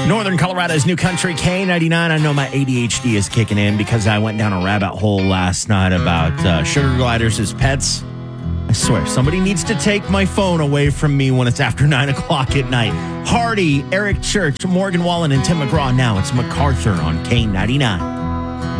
Northern Colorado's New Country K99. I know my ADHD is kicking in because I went down a rabbit hole last night about sugar gliders as pets. I swear, somebody needs to take my phone away from me when it's after 9 o'clock at night. Hardy, Eric Church, Morgan Wallen, and Tim McGraw. Now it's MacArthur on K99.